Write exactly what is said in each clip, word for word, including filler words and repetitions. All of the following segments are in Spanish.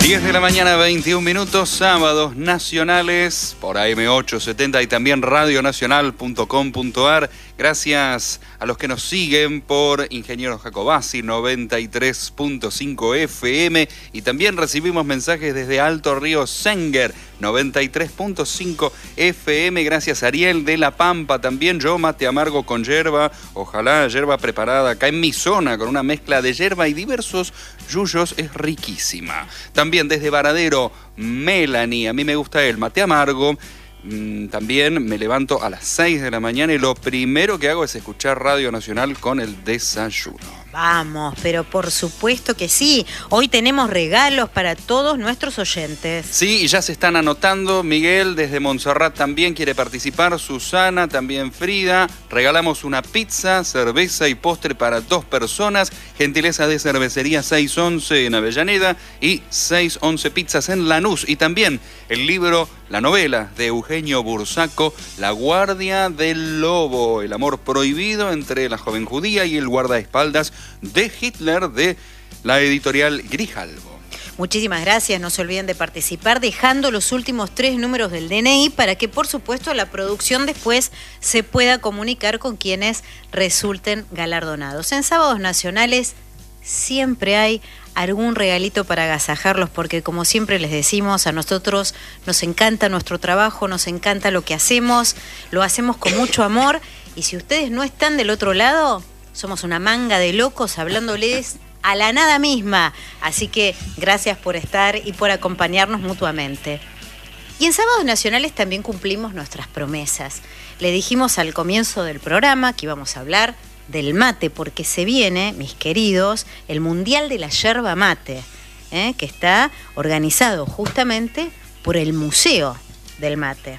diez de la mañana, veintiún minutos, sábados nacionales por A M ochocientos setenta y también radio nacional punto com punto a r. Gracias a los que nos siguen por Ingeniero Jacobasi noventa y tres punto cinco F M y también recibimos mensajes desde Alto Río Senger noventa y tres punto cinco F M. Gracias a Ariel de La Pampa también. Yo mate amargo con yerba, ojalá yerba preparada acá en mi zona con una mezcla de yerba y diversos yuyos, es riquísima. También desde Varadero, Melanie, a mí me gusta el mate amargo. También me levanto a las seis de la mañana y lo primero que hago es escuchar Radio Nacional con el desayuno. Vamos, pero por supuesto que sí. Hoy tenemos regalos para todos nuestros oyentes. Sí, y ya se están anotando. Miguel desde Montserrat también quiere participar. Susana, también Frida. Regalamos una pizza, cerveza y postre para dos personas. Gentileza de Cervecería seiscientos once en Avellaneda y seiscientos once Pizzas en Lanús. Y también el libro, la novela de Eugenio Bursaco, La Guardia del Lobo, el amor prohibido entre la joven judía y el guardaespaldas de Hitler, de la editorial Grijalbo. Muchísimas gracias, no se olviden de participar dejando los últimos tres números del D N I para que por supuesto la producción después se pueda comunicar con quienes resulten galardonados. En Sábados Nacionales siempre hay algún regalito para agasajarlos porque como siempre les decimos, a nosotros nos encanta nuestro trabajo, nos encanta lo que hacemos, lo hacemos con mucho amor y si ustedes no están del otro lado, somos una manga de locos hablándoles a la nada misma. Así que gracias por estar y por acompañarnos mutuamente. Y en Sábados Nacionales también cumplimos nuestras promesas. Le dijimos al comienzo del programa que íbamos a hablar del mate, porque se viene, mis queridos, el Mundial de la Yerba Mate, ¿eh? que está organizado justamente por el Museo del Mate.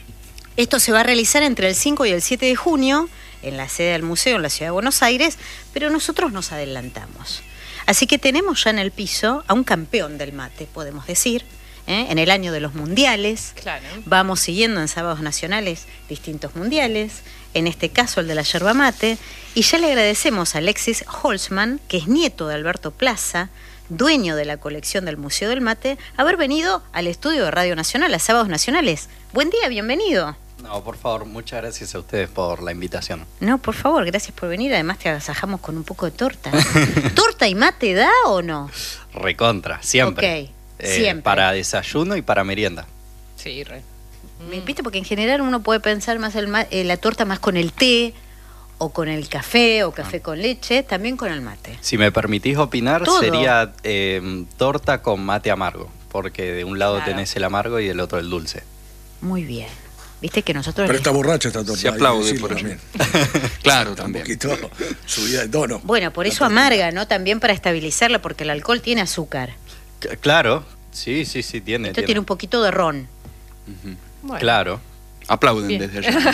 Esto se va a realizar entre el cinco y el siete de junio, en la sede del museo en la ciudad de Buenos Aires, pero nosotros nos adelantamos. Así que tenemos ya en el piso a un campeón del mate, podemos decir, ¿eh? en el año de los mundiales. Claro. Vamos siguiendo en Sábados Nacionales distintos mundiales, en este caso el de la yerba mate, y ya le agradecemos a Alexis Holzman, que es nieto de Alberto Plaza, dueño de la colección del Museo del Mate, haber venido al estudio de Radio Nacional, a Sábados Nacionales. Buen día, bienvenido. No, por favor, muchas gracias a ustedes por la invitación. No, por favor, gracias por venir. Además te agasajamos con un poco de torta. ¿Torta y mate da o no? Recontra, siempre. Ok, eh, siempre. Para desayuno y para merienda. Sí, re. Mm. ¿Viste? Porque en general uno puede pensar más el ma- eh, la torta más con el té, o con el café, o café ah. con leche, también con el mate. Si me permitís opinar, Todo. sería eh, torta con mate amargo, porque de un lado Claro. tenés el amargo y del otro el dulce. Muy bien. Viste que nosotros... Pero está borracha esta torta. Se aplaude por por también. Claro, Un también. poquito subida de tono. Bueno, por eso amarga, ¿no? También para estabilizarla, porque el alcohol tiene azúcar. C- claro, sí, sí, sí, tiene. Esto tiene. tiene un poquito de ron. Ujú. Bueno. Claro. Aplauden Bien. desde allá.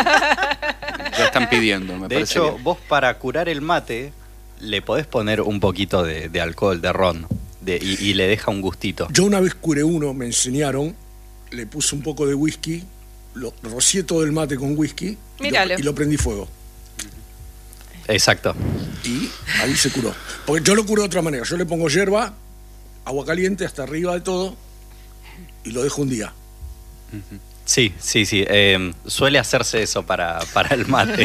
Ya están pidiendo, me De parece hecho, bien. vos para curar el mate le podés poner un poquito de, de alcohol, de ron, de, y, y le deja un gustito. Yo una vez curé uno, me enseñaron, le puse un poco de whisky, lo rocié todo el mate con whisky y Míralo. lo, y lo prendí fuego. Exacto. Y ahí se curó. Porque yo lo curo de otra manera. Yo le pongo yerba, agua caliente hasta arriba de todo y lo dejo un día. Sí, sí, sí. eh, suele hacerse eso para, para el mate.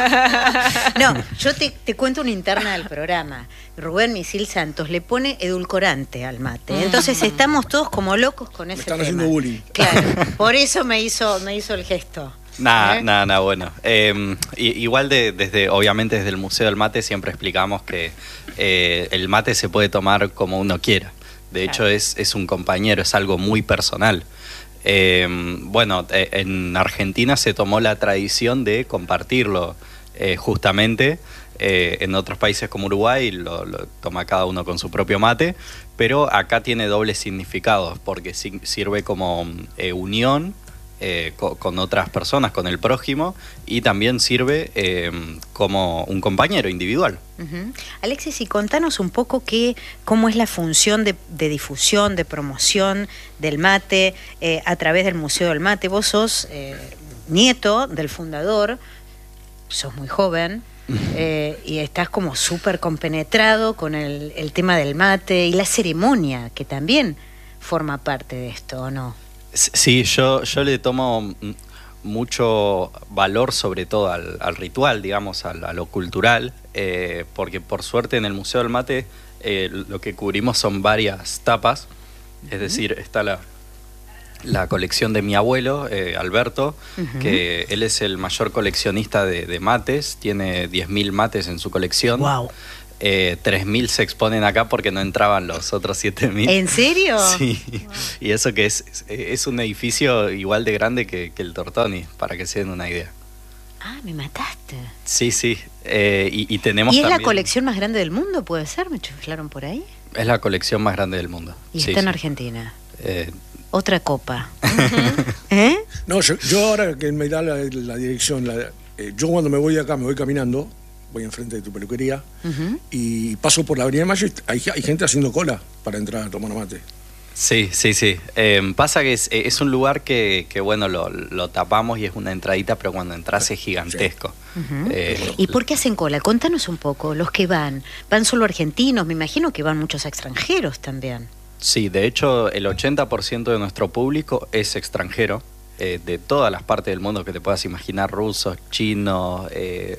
No, yo te, te cuento una interna del programa. Rubén Misil Santos le pone edulcorante al mate. Entonces estamos todos como locos con ese están tema. haciendo bullying. Claro, por eso me hizo, me hizo el gesto. Nada, ¿Eh? nada, nada, bueno. Eh, i- igual de, desde, obviamente desde el Museo del Mate siempre explicamos que eh, el mate se puede tomar como uno quiera. De hecho, Claro. es, es un compañero, es algo muy personal. Eh, bueno, eh, en Argentina se tomó la tradición de compartirlo eh, justamente. Eh, en otros países como Uruguay lo, lo toma cada uno con su propio mate, pero acá tiene doble significado porque si- sirve como eh, unión eh, co- con otras personas, con el prójimo, y también sirve eh, como un compañero individual. Ujú. Alexis, y contanos un poco qué, cómo es la función de, de difusión, de promoción del mate eh, a través del Museo del Mate. Vos sos eh, nieto del fundador, sos muy joven, eh, y estás como súper compenetrado con el, el tema del mate y la ceremonia, que también forma parte de esto, ¿o no? Sí, yo, yo le tomo mucho valor sobre todo al, al ritual, digamos, a, a lo cultural, eh, porque por suerte en el Museo del Mate eh, lo que cubrimos son varias tapas, es decir, está la, la colección de mi abuelo, eh, Alberto, uh-huh. que él es el mayor coleccionista de, de mates, tiene diez mil mates en su colección. ¡Wow! Eh, tres mil se exponen acá porque no entraban los otros siete mil. ¿En serio? Sí, wow. Y eso que es, es un edificio igual de grande que, que el Tortoni, para que se den una idea. Ah, me mataste. Sí, sí, eh, y, y tenemos ¿Y es también, la colección más grande del mundo, puede ser? ¿Me chiflaron por ahí? Es la colección más grande del mundo. Y sí, está en sí. Argentina. Eh, Otra copa. Uh-huh. ¿Eh? No, yo, yo ahora que me da la, la dirección, la, eh, yo cuando me voy de acá, me voy caminando, voy enfrente de tu peluquería, uh-huh. y paso por la Avenida Mayo y hay, hay gente haciendo cola para entrar a tomar mate. Sí, sí, sí. Eh, pasa que es, es un lugar que, que bueno, lo, lo tapamos y es una entradita, pero cuando entras es gigantesco. Sí. Uh-huh. eh, ¿Y por qué hacen cola? Contanos un poco, los que van. ¿Van solo argentinos? Me imagino que van muchos extranjeros también. Sí, de hecho el ochenta por ciento de nuestro público es extranjero, eh, de todas las partes del mundo que te puedas imaginar, rusos, chinos, eh,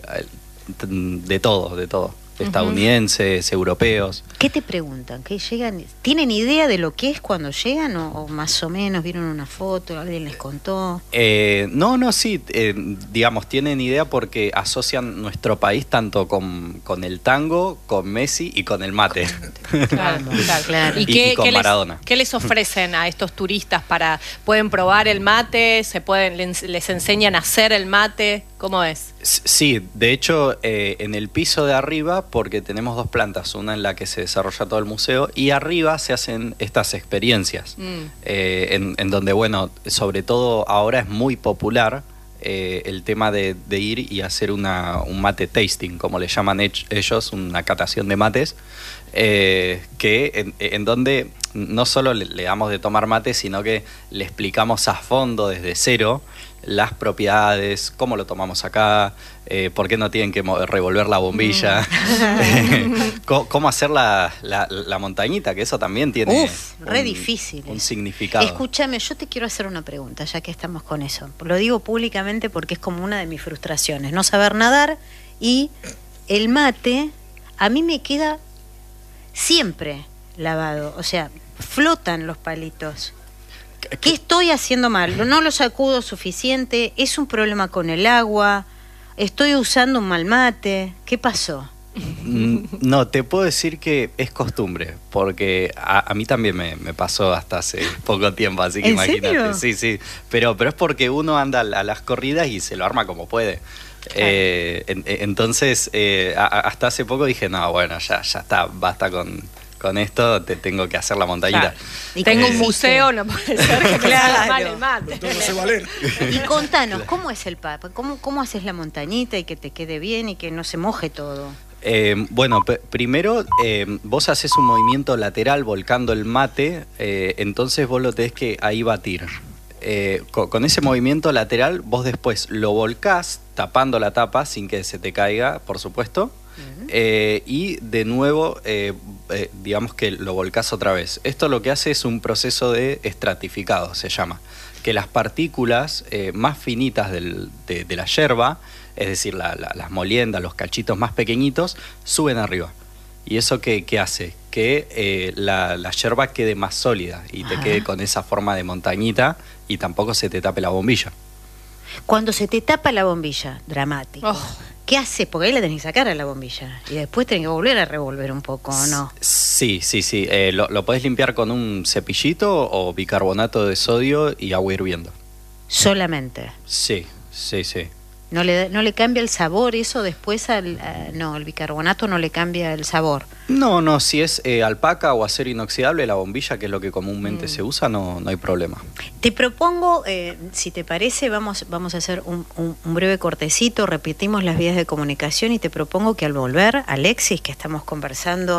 de todo, de todo. Estadounidenses, uh-huh. europeos. ¿Qué te preguntan? ¿Qué llegan? ¿Tienen idea de lo que es cuando llegan o, o más o menos vieron una foto, alguien les contó? Eh, no, no, sí, eh, digamos, tienen idea porque asocian nuestro país tanto con, con el tango, con Messi y con el mate. Claro, claro. Claro. ¿Y, y, qué, y con qué Maradona. Les, ¿Qué les ofrecen a estos turistas para, pueden probar el mate, se pueden, les, les enseñan a hacer el mate? ¿Cómo es? Sí, de hecho, eh, en el piso de arriba, porque tenemos dos plantas, una en la que se desarrolla todo el museo y arriba se hacen estas experiencias, mm. eh, en, en donde, bueno, sobre todo ahora es muy popular eh, el tema de, de ir y hacer una, un mate tasting, como le llaman ellos, una catación de mates, eh, que en, en donde no solo le, le damos de tomar mate, sino que le explicamos a fondo desde cero las propiedades, cómo lo tomamos acá, eh, por qué no tienen que revolver la bombilla, mm. eh, cómo, cómo hacer la, la, la montañita, que eso también tiene Uf, re un, difícil. un significado. Escúchame, yo te quiero hacer una pregunta, ya que estamos con eso. Lo digo públicamente porque es como una de mis frustraciones, no saber nadar y el mate a mí me queda siempre lavado, o sea, flotan los palitos. ¿Qué estoy haciendo mal? ¿No lo sacudo suficiente? ¿Es un problema con el agua? ¿Estoy usando un mal mate? ¿Qué pasó? No, te puedo decir que es costumbre, porque a, a mí también me, me pasó hasta hace poco tiempo, así que ¿En imagínate. serio? Sí, sí, pero, pero es porque uno anda a las corridas y se lo arma como puede. Claro. Eh, en, entonces, eh, a, hasta hace poco dije, no, bueno, ya, ya está, basta con... con esto te tengo que hacer la montañita. Claro. Y tengo eh, un museo, no puede ser que me salga mal el mate. No se valer. Y contanos, ¿cómo es el papa? ¿Cómo, ¿Cómo haces la montañita y que te quede bien y que no se moje todo? Eh, bueno, p- primero eh, vos haces un movimiento lateral volcando el mate, eh, entonces vos lo tenés que ahí batir. Eh, con, con ese movimiento lateral vos después lo volcás tapando la tapa sin que se te caiga, por supuesto. Uh-huh. Eh, y de nuevo, eh, eh, digamos que lo volcás otra vez. Esto lo que hace es un proceso de estratificado, se llama. Que las partículas eh, más finitas del, de, de la yerba, es decir, la, la, las moliendas, los cachitos más pequeñitos, suben arriba. ¿Y eso qué, qué hace? Que eh, la, la yerba quede más sólida y te Ajá. quede con esa forma de montañita y tampoco se te tape la bombilla. Cuando se te tapa la bombilla, dramático. Oh. ¿Qué haces? Porque ahí la tenés que sacar a la bombilla y después tenés que volver a revolver un poco, ¿o no? Sí, sí, sí. Eh, lo, lo podés limpiar con un cepillito o bicarbonato de sodio y agua hirviendo. ¿Solamente? Sí, sí, sí. ¿No le, no le cambia el sabor eso después al... Uh, no, el bicarbonato no le cambia el sabor? No, no, si es eh, alpaca o acero inoxidable, la bombilla, que es lo que comúnmente mm. se usa, no, no hay problema. Te propongo, eh, si te parece, vamos, vamos a hacer un, un, un breve cortecito, repetimos las vías de comunicación y te propongo que al volver, Alexis, que estamos conversando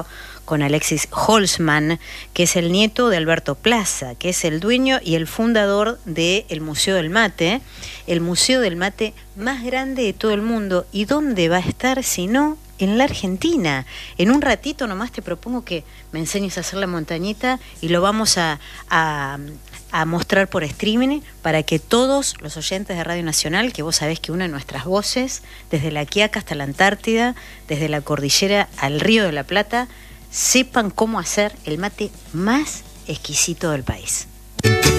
con Alexis Holzman, que es el nieto de Alberto Plaza, que es el dueño y el fundador del Museo del Mate, el museo del mate más grande de todo el mundo. ¿Y dónde va a estar si no en la Argentina? En un ratito nomás te propongo que me enseñes a hacer la montañita y lo vamos a, a, a mostrar por streaming para que todos los oyentes de Radio Nacional, que vos sabés que una de nuestras voces, desde la Quiaca hasta la Antártida, desde la cordillera al Río de la Plata, sepan cómo hacer el mate más exquisito del país.